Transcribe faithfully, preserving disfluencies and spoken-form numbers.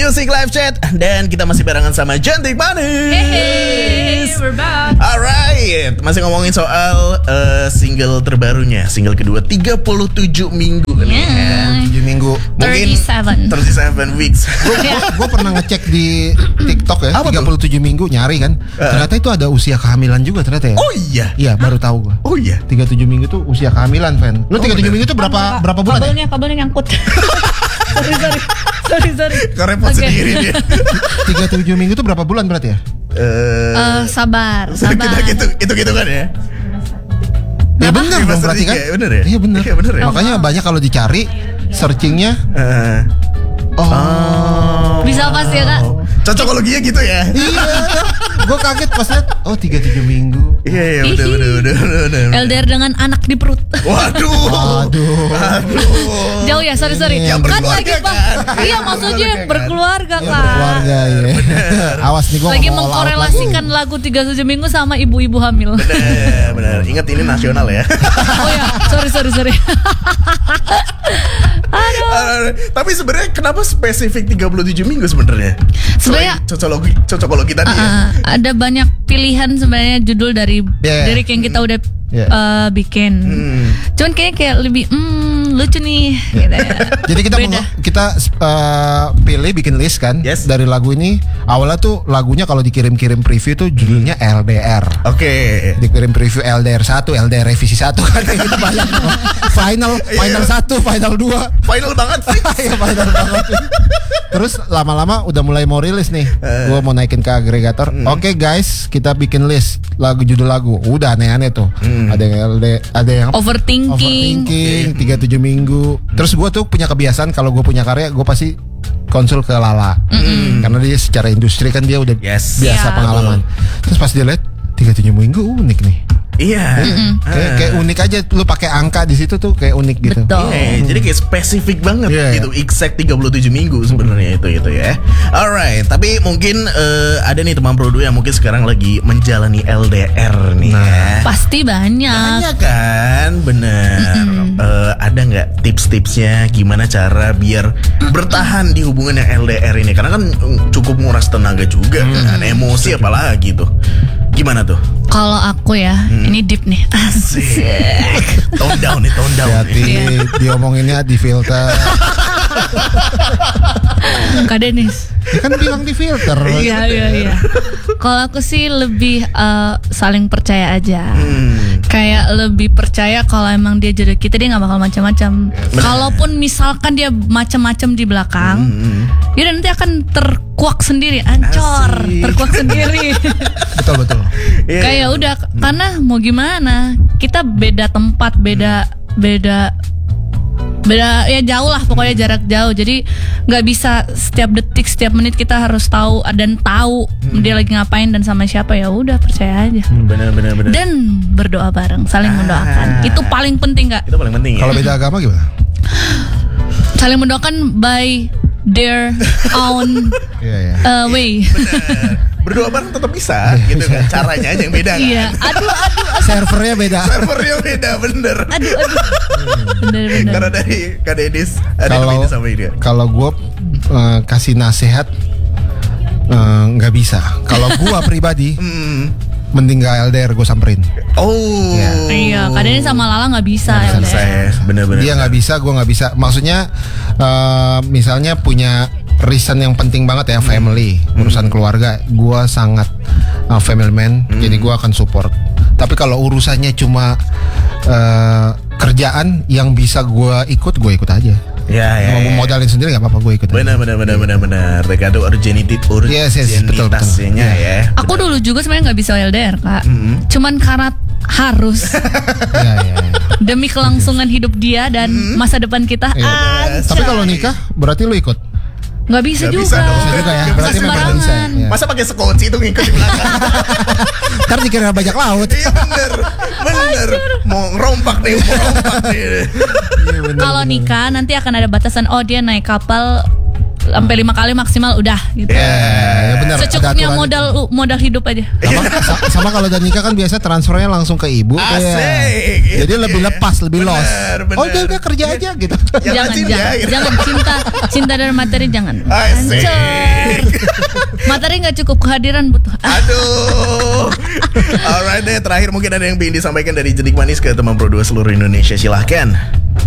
Music Live Chat. Dan kita masih barengan sama Cantik Manis. Hey, we're back. Alright, masih ngomongin soal uh, single terbarunya, single kedua tiga puluh tujuh minggu nih ya. tujuh minggu. Mungkin tiga puluh tujuh tiga puluh tujuh weeks. Gue pernah ngecek di TikTok ya, Apa tiga puluh tujuh minggu nyari kan. Ternyata itu ada usia kehamilan juga ternyata ya. Oh iya. Iya, baru tahu gue. Oh iya. tiga puluh tujuh minggu tuh usia kehamilan, Fan. Lu tiga puluh tujuh minggu tuh berapa berapa bulan ya? Kabelnya, kabelnya nyangkut. sorry, sorry. Sorry, sorry. Kau repot Oke. sendiri dia. tiga puluh tujuh minggu tuh berapa bulan berarti ya? Eh, Eh, sabar, sabar. kita gitu, itu gitu kan ya. Ya benar dong Semester berarti kan? tiga, bener ya? Iya benar. Iya bener ya? Makanya banyak kalau dicari searchingnya. Eh, Oh. Bisa pas ya, Kak? Cocokologinya gitu ya. Iya. Gue kaget pas liat. Oh tiga puluh tujuh minggu. Iya iya udah udah udah udah. L D R dengan anak di perut. Waduh. Aduh. Aduh. Jauh ya, sorry sorry. Yang Kan berkeluarga lagi bang. kan? Iya maksudnya Berkeluarga kan? berkeluarga Ya, kak. berkeluarga ya. Awas nih gue Lagi mengkorelasikan lagu tiga puluh tujuh minggu sama ibu-ibu hamil. Bener bener. Ingat ini nasional ya. Oh ya, sorry sorry sorry. Aduh. Uh, tapi sebenarnya kenapa spesifik tiga puluh tujuh minggu sebenarnya? Sebenarnya- Selain cocokologi cocokologi tadi ya. Uh, ada banyak pilihan sebenarnya judul dari Yeah. lirik yang kita udah Yeah. uh, bikin. Hmm. Cuman kayaknya kayak lebih hmm, lucu nih gitu ya. Jadi kita Beda. meng- kita uh, pilih bikin list kan Yes. dari lagu ini. Awalnya tuh lagunya kalau dikirim-kirim preview tuh judulnya L D R. Oke. Dikirim preview L D R satu, L D R revisi satu kan kayak gitu banyak. Final, final satu, final dua. Final banget fix. Ya, final banget. Terus lama-lama udah mulai mau rilis nih. Eh. Gua mau naikin ke agregator. Oke guys, kita bikin list lagu judul lagu. Udah aneh-aneh tuh. Ada yang L D, ada yang Overthinking. Overthinking, tiga puluh tujuh minggu. Terus gue tuh punya kebiasaan kalau gue punya karya, gue pasti konsul ke Lala. Karena dia secara industri kan dia udah Yes. biasa Iya. pengalaman. Terus pas dia lihat tiga puluh tujuh minggu unik nih. Iya. Kayak, kayak unik aja lu pakai angka di situ tuh kayak unik gitu. Betul. Iya, jadi kayak spesifik banget Iya, gitu, exact tiga puluh tujuh minggu sebenarnya itu itu ya. Alright, tapi mungkin eh, ada nih teman produ yang mungkin sekarang lagi menjalani L D R nih ya. Pasti banyak. Banyak kan, bener. Eh, ada nggak tips-tipsnya gimana cara biar bertahan di hubungan yang L D R ini? Karena kan mm, cukup nguras tenaga juga, kan, emosi apalagi tuh. Gimana tuh? Kalau aku ya, ini deep nih. Asik. Tone down nih, tone down. Hati nih. diomonginnya di filter. Kak Denis. Kan bilang di filter. Iya iya iya. Kalau aku sih lebih eh, saling percaya aja. Hmm. Kayak lebih percaya kalau emang dia jodoh kita, dia nggak bakal macam-macam. Kalaupun misalkan dia macam-macam di belakang, ya nanti akan terkuak sendiri, ancor, Asik. terkuak sendiri. Betul betul. Iya. Kayak udah, karena mau gimana? Kita beda tempat, beda beda beda ya jauh lah pokoknya, jarak jauh. Jadi nggak bisa setiap detik setiap menit kita harus tahu dan tahu dia lagi ngapain dan sama siapa. Ya udah percaya aja Bener bener bener. dan berdoa bareng, saling mendoakan. Itu paling penting Kak. Itu paling penting ya. Kalau beda agama gimana? Saling mendoakan by their own Iya ya. uh, way. Bener. Berdoa bareng tetap bisa gitu kan. Caranya aja yang beda kan. Iya. Aduh aduh Servernya beda. Servernya beda bener. aduh aduh. Bener bener. Karena dari Kak Dedis ada yang Kalau beda sama dia. kalau gue uh, kasih nasihat uh, nggak bisa. Kalau gue pribadi Hmm. mending gak L D R gue samperin. Oh. Iya, kadang sama Lala nggak bisa Nggak ya. bisa. Saya bener-bener. Dia nggak bisa, gue nggak bisa. Maksudnya uh, misalnya punya reason yang penting banget ya, family, urusan keluarga. Gue sangat uh, family man, jadi gue akan support. Tapi kalau urusannya cuma uh, kerjaan yang bisa gue ikut, gue ikut aja. Ya ya. Mau ya. modalin sendiri nggak apa-apa, gue ikut. aja. Benar benar benar benar benar. Tergantung urgenity Yes, yes, betul, betul. urgenitasnya ya. Aku dulu juga sebenarnya nggak bisa L D R Kak. Cuman karena harus Ya, ya, ya. demi kelangsungan hidup dia dan masa depan kita. Iya. Anjay. Tapi kalau nikah berarti lu ikut. nggak bisa Nggak juga. bisa dong. Bisa juga ya. Nggak Berarti bisa memang nggak bisa. sembarangan. Ya. Masa pakai sekunci itu ngikut di belakang? Ntar dikira bajak laut. Iya bener bener. Mau ngerompak nih, mau ngerompak nih. Iya, bener, Kalau bener. nikah nanti akan ada batasan. Oh dia naik kapal sampai lima kali maksimal udah gitu. Ya, ya benar. ada Secukupnya aturan. modal modal hidup aja. Sama, sa- sama kalau udah nikah kan biasa transfernya langsung ke ibu. Asik. Iya. Jadi lebih lepas, lebih Bener, los. bener. Oh udah udah kerja aja gitu. Yang jangan rajin jangan ya, gitu. jangan cinta cinta dan materi jangan. Asik. Ancoy. Materi nggak cukup, kehadiran butuh. Aduh. Alright deh, terakhir mungkin ada yang ingin disampaikan dari Jedik Manis ke teman Pro dua seluruh Indonesia, silahkan.